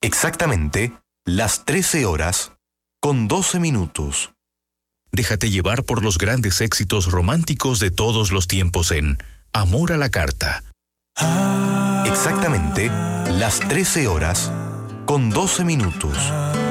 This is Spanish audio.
Exactamente las 13 horas con 12 minutos. Déjate llevar por los grandes éxitos románticos de todos los tiempos en Amor a la Carta. Exactamente las 13 horas con 12 minutos.